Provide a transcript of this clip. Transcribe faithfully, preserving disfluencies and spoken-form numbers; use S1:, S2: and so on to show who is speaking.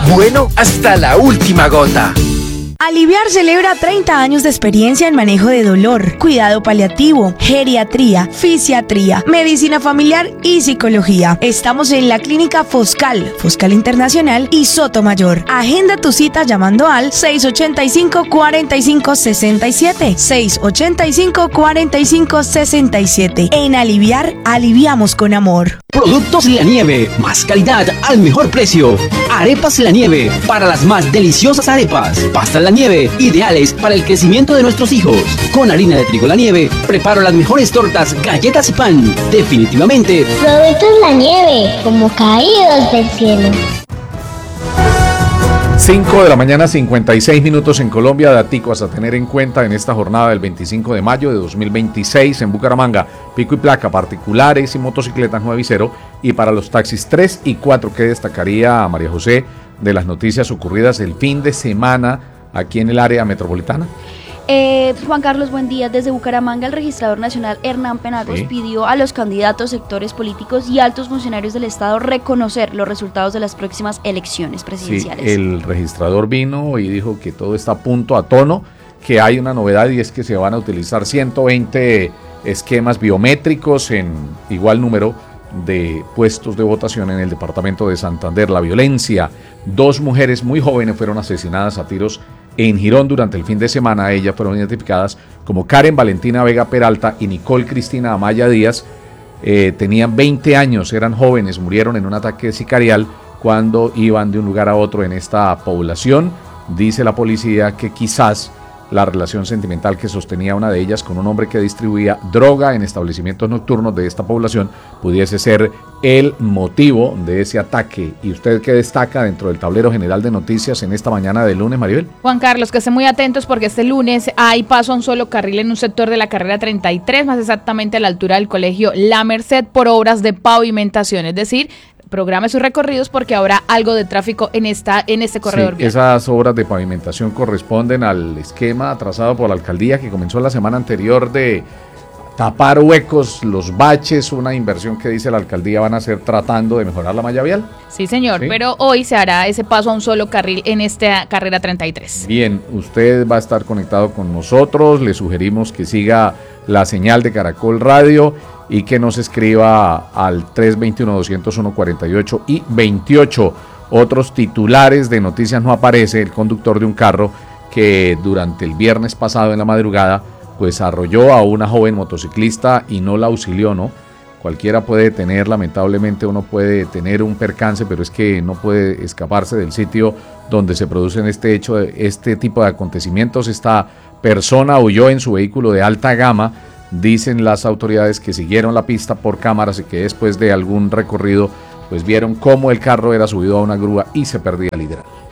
S1: bueno hasta la última gota.
S2: Aliviar celebra treinta años de experiencia en manejo de dolor, cuidado paliativo, geriatría, fisiatría, medicina familiar y psicología. Estamos en la clínica Foscal, Foscal Internacional y Sotomayor. Agenda tu cita llamando al seis ochenta y cinco, cuarenta y cinco, sesenta y siete, seis ochenta y cinco, cuarenta y cinco, sesenta y siete. En Aliviar, aliviamos con amor.
S3: Productos La Nieve, más calidad al mejor precio. Arepas La Nieve, para las más deliciosas arepas. Pastas La Nieve, ideales para el crecimiento de nuestros hijos. Con harina de trigo La Nieve, preparo las mejores tortas, galletas y pan. Definitivamente,
S4: Productos La Nieve, como caídos del cielo.
S5: cinco de la mañana, cincuenta y seis minutos en Colombia. Daticos a tener en cuenta en esta jornada del veinticinco de mayo de dos mil veintiséis en Bucaramanga. Pico y placa particulares y motocicletas nueve y cero. Y para los taxis tres y cuatro, ¿qué destacaría María José de las noticias ocurridas el fin de semana aquí en el área metropolitana?
S6: Eh, Juan Carlos, buen día. Desde Bucaramanga, el registrador nacional Hernán Penagos sí. pidió a los candidatos, sectores políticos y altos funcionarios del Estado reconocer los resultados de las próximas elecciones presidenciales.
S5: Sí, el registrador vino y dijo que todo está a punto, a tono, que hay una novedad y es que se van a utilizar ciento veinte esquemas biométricos en igual número de puestos de votación en el departamento de Santander. La violencia, dos mujeres muy jóvenes fueron asesinadas a tiros en Girón durante el fin de semana. Ellas fueron identificadas como Karen Valentina Vega Peralta y Nicole Cristina Amaya Díaz. Eh, tenían veinte años, eran jóvenes, murieron en un ataque sicarial cuando iban de un lugar a otro en esta población. Dice la policía que quizás la relación sentimental que sostenía una de ellas con un hombre que distribuía droga en establecimientos nocturnos de esta población pudiese ser el motivo de ese ataque. ¿Y usted qué destaca dentro del tablero general de noticias en esta mañana del lunes, Maribel?
S7: Juan Carlos, que estén muy atentos porque este lunes hay paso a un solo carril en un sector de la carrera treinta y tres, más exactamente a la altura del colegio La Merced, por obras de pavimentación, es decir, programe sus recorridos porque habrá algo de tráfico en esta en este corredor
S5: sí,
S7: vial.
S5: Esas obras de pavimentación corresponden al esquema trazado por la alcaldía que comenzó la semana anterior de tapar huecos, los baches, una inversión que dice la alcaldía van a hacer tratando de mejorar la malla vial.
S7: Sí, señor, ¿sí? Pero hoy se hará ese paso a un solo carril en esta carrera treinta y tres.
S5: Bien, usted va a estar conectado con nosotros, le sugerimos que siga la señal de Caracol Radio y que nos escriba al tres dos uno, dos cero uno, cuarenta y ocho y veintiocho. Otros titulares de noticias: no aparece el conductor de un carro que durante el viernes pasado en la madrugada pues arrolló a una joven motociclista y no la auxilió, ¿no? Cualquiera puede tener, lamentablemente uno puede tener un percance, pero es que no puede escaparse del sitio donde se producen este hecho, este tipo de acontecimientos. Esta persona huyó en su vehículo de alta gama. Dicen las autoridades que siguieron la pista por cámaras y que después de algún recorrido pues vieron cómo el carro era subido a una grúa y se perdía el liderazgo.